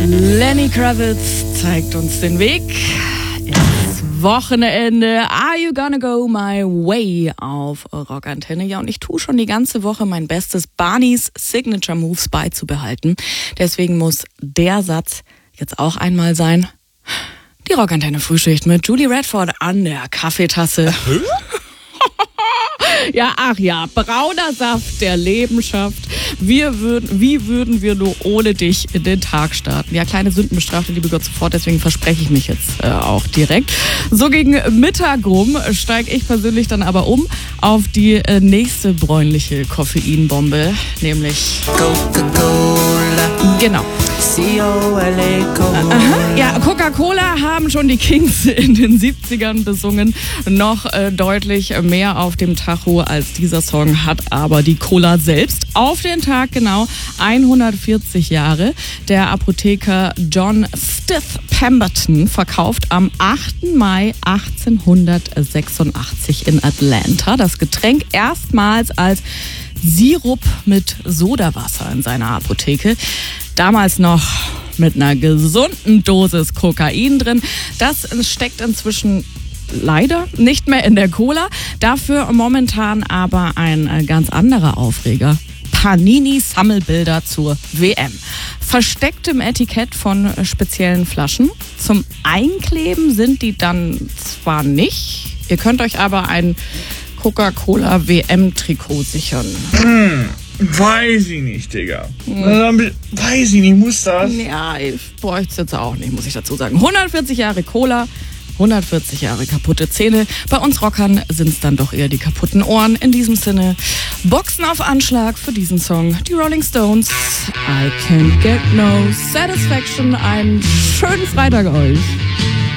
Lenny Kravitz zeigt uns den Weg ins Wochenende. Are you gonna go my way auf Rockantenne? Ja, und ich tue schon die ganze Woche mein Bestes, Barneys Signature Moves beizubehalten. Deswegen muss der Satz jetzt auch einmal sein. Die Rockantenne Frühschicht mit Julie Radford an der Kaffeetasse. Ja, ach ja, brauner Saft, der Leben schafft. Wie würden wir nur ohne dich in den Tag starten? Ja, kleine Sünden bestraft, liebe Gott, sofort, deswegen verspreche ich mich jetzt auch direkt. So gegen Mittag rum steige ich persönlich dann aber um auf die nächste bräunliche Koffeinbombe, nämlich Coca-Cola. Genau. Ja, Coca-Cola haben schon die Kings in den 70ern besungen. Noch deutlich mehr auf dem Tacho als dieser Song hat aber die Cola selbst. Auf den Tag genau 140 Jahre. Der Apotheker John Stith Pemberton verkauft am 8. Mai 1886 in Atlanta das Getränk erstmals als Sirup mit Sodawasser in seiner Apotheke. Damals noch mit einer gesunden Dosis Kokain drin. Das steckt inzwischen leider nicht mehr in der Cola. Dafür momentan aber ein ganz anderer Aufreger. Panini-Sammelbilder zur WM. Versteckt im Etikett von speziellen Flaschen. Zum Einkleben sind die dann zwar nicht. Ihr könnt euch aber ein Coca-Cola WM-Trikot sichern. Weiß ich nicht, Digga. Weiß ich nicht, muss das? Ja, ich bräuchte es jetzt auch nicht, muss ich dazu sagen. 140 Jahre Cola, 140 Jahre kaputte Zähne. Bei uns Rockern sind es dann doch eher die kaputten Ohren. In diesem Sinne, Boxen auf Anschlag für diesen Song. Die Rolling Stones, I can't get no satisfaction. Einen schönen Freitag euch.